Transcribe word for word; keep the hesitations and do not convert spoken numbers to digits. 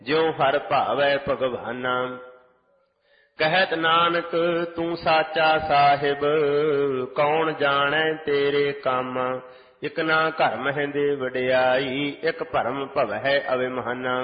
ਜਿਉ ਹਰਿ ਭਾਵੈ ਭਗਵਾਨਾ। ਕਹਿਤ ਨਾਨਕ ਤੂੰ ਸਾਚਾ ਸਾਹਿਬ, ਕੌਣ ਜਾਣੈ ਤੇਰੇ ਕੰਮ। ਇਕ ਨਾ ਘਰ ਮਹਿ ਦੇ ਵਡਿਆਈ, ਇਕ ਭਰਮ ਭਵਹਿ ਅਵਿਮਾਨਾ।